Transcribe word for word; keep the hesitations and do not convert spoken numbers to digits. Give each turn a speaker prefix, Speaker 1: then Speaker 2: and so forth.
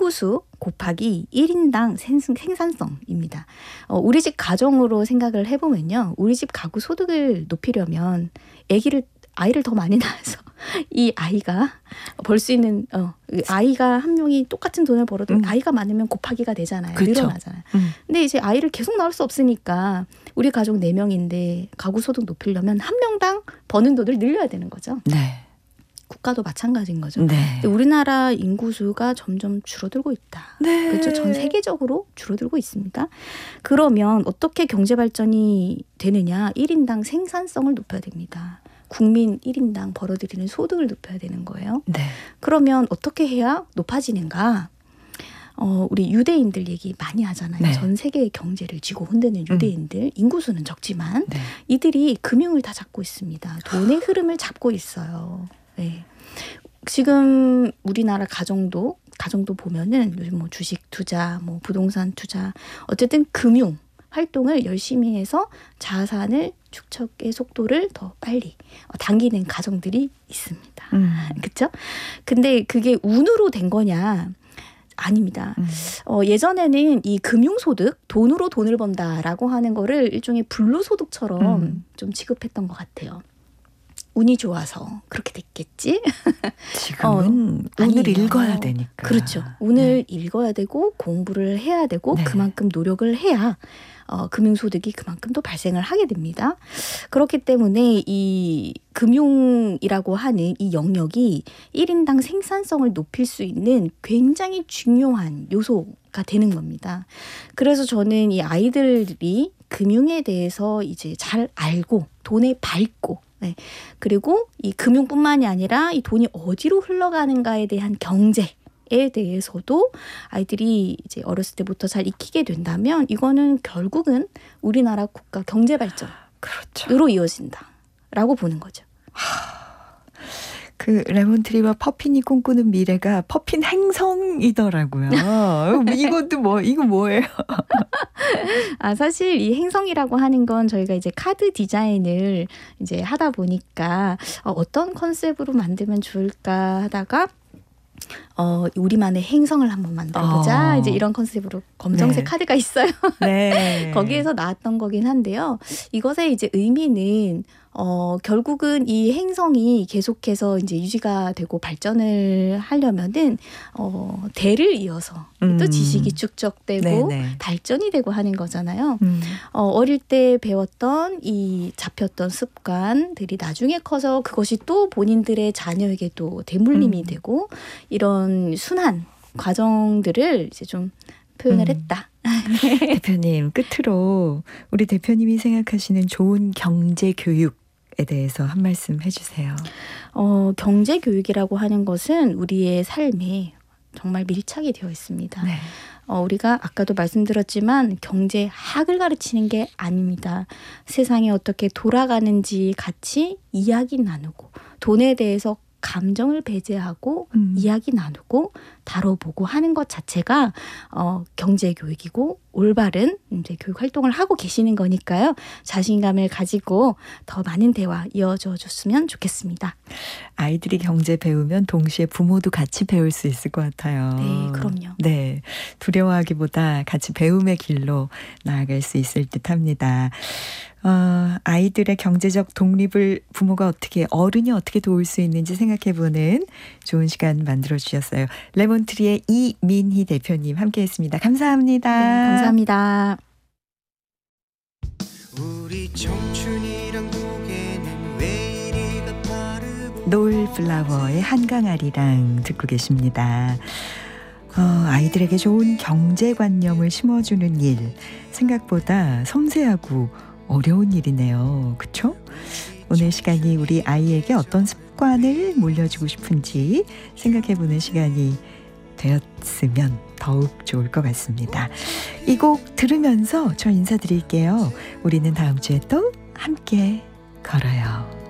Speaker 1: 인구수 곱하기 일 인당 생, 생산성입니다. 어, 우리 집 가정으로 생각을 해보면요. 우리 집 가구 소득을 높이려면 아기를 아이를 더 많이 낳아서 이 아이가 벌 수 있는 어, 아이가 한 명이 똑같은 돈을 벌어도 음. 아이가 많으면 곱하기가 되잖아요. 그렇죠. 늘어나잖아요. 음. 근데 이제 아이를 계속 낳을 수 없으니까 우리 가족 네 명인데 가구 소득 높이려면 한 명당 버는 돈을 늘려야 되는 거죠.
Speaker 2: 네.
Speaker 1: 국가도 마찬가지인 거죠.
Speaker 2: 네.
Speaker 1: 근데 우리나라 인구수가 점점 줄어들고 있다.
Speaker 2: 네.
Speaker 1: 그렇죠. 전 세계적으로 줄어들고 있습니다. 그러면 어떻게 경제 발전이 되느냐? 일 인당 생산성을 높여야 됩니다. 국민 일 인당 벌어들이는 소득을 높여야 되는 거예요.
Speaker 2: 네.
Speaker 1: 그러면 어떻게 해야 높아지는가? 어, 우리 유대인들 얘기 많이 하잖아요.
Speaker 2: 네.
Speaker 1: 전 세계의 경제를 쥐고 흔드는 유대인들. 음. 인구수는 적지만
Speaker 2: 네.
Speaker 1: 이들이 금융을 다 잡고 있습니다. 돈의 흐름을 잡고 있어요. 네. 지금 우리나라 가정도 가정도 보면은 요즘 뭐 주식 투자, 뭐 부동산 투자, 어쨌든 금융 활동을 열심히 해서 자산을 축적의 속도를 더 빨리 당기는 가정들이 있습니다.
Speaker 2: 음.
Speaker 1: 그렇죠? 근데 그게 운으로 된 거냐? 아닙니다.
Speaker 2: 음.
Speaker 1: 어, 예전에는 이 금융소득, 돈으로 돈을 번다라고 하는 거를 일종의 불로소득처럼
Speaker 2: 음.
Speaker 1: 좀 취급했던 것 같아요. 운이 좋아서 그렇게 됐겠지?
Speaker 2: 지금은 어, 운을 아니에요. 읽어야 되니까.
Speaker 1: 그렇죠. 운을 네. 읽어야 되고 공부를 해야 되고 네. 그만큼 노력을 해야 어, 금융소득이 그만큼 또 발생을 하게 됩니다. 그렇기 때문에 이 금융이라고 하는 이 영역이 일 인당 생산성을 높일 수 있는 굉장히 중요한 요소가 되는 겁니다. 그래서 저는 이 아이들이 금융에 대해서 이제 잘 알고 돈에 밝고 네. 그리고 이 금융뿐만이 아니라 이 돈이 어디로 흘러가는가에 대한 경제에 대해서도 아이들이 이제 어렸을 때부터 잘 익히게 된다면 이거는 결국은 우리나라 국가 경제 발전으로
Speaker 2: 그렇죠.
Speaker 1: 이어진다라고 보는 거죠.
Speaker 2: 그 레몬트리와 퍼핀이 꿈꾸는 미래가 퍼핀 행성이더라고요. 이것도 뭐 이거 뭐예요?
Speaker 1: 아 사실 이 행성이라고 하는 건 저희가 이제 카드 디자인을 이제 하다 보니까 어, 어떤 컨셉으로 만들면 좋을까 하다가 어, 우리만의 행성을 한번 만들어보자.
Speaker 2: 어.
Speaker 1: 이제 이런 컨셉으로 검정색 네. 카드가 있어요.
Speaker 2: 네.
Speaker 1: 거기에서 나왔던 거긴 한데요. 이것의 이제 의미는 어, 결국은 이 행성이 계속해서 이제 유지가 되고 발전을 하려면은 어, 대를 이어서 음. 또 지식이 축적되고 네네. 발전이 되고 하는 거잖아요. 음. 어, 어릴 때 배웠던 이 잡혔던 습관들이 나중에 커서 그것이 또 본인들의 자녀에게도 대물림이 음. 되고 이런 순환 과정들을 이제 좀 표현을
Speaker 2: 음.
Speaker 1: 했다.
Speaker 2: 대표님, 끝으로 우리 대표님이 생각하시는 좋은 경제 교육에 대해서 한 말씀 해주세요.
Speaker 1: 어, 경제 교육이라고 하는 것은 우리의 삶에 정말 밀착이 되어 있습니다. 네. 어, 우리가 아까도 말씀드렸지만 경제학을 가르치는 게 아닙니다. 세상이 어떻게 돌아가는지 같이 이야기 나누고 돈에 대해서 감정을 배제하고 음. 이야기 나누고 다뤄보고 하는 것 자체가 어, 경제 교육이고 올바른 이제 교육 활동을 하고 계시는 거니까요. 자신감을 가지고 더 많은 대화 이어져 줬으면 좋겠습니다.
Speaker 2: 아이들이 경제 배우면 동시에 부모도 같이 배울 수 있을 것 같아요.
Speaker 1: 네, 그럼요.
Speaker 2: 네, 두려워하기보다 같이 배움의 길로 나아갈 수 있을 듯합니다. 어, 아이들의 경제적 독립을 부모가 어떻게 어른이 어떻게 도울 수 있는지 생각해보는 좋은 시간 만들어주셨어요. 레몬트리의 이민희 대표님 함께했습니다. 감사합니다.
Speaker 1: 네, 감사합니다.
Speaker 3: 우리 청춘이란 곡에는 왜 이리가 빠르고
Speaker 2: 노을플라워의 한강아리랑 듣고 계십니다. 어, 아이들에게 좋은 경제관념을 심어주는 일 생각보다 섬세하고 어려운 일이네요. 그렇죠? 오늘 시간이 우리 아이에게 어떤 습관을 물려주고 싶은지 생각해보는 시간이 되었으면 더욱 좋을 것 같습니다. 이 곡 들으면서 저 인사드릴게요. 우리는 다음 주에 또 함께 걸어요.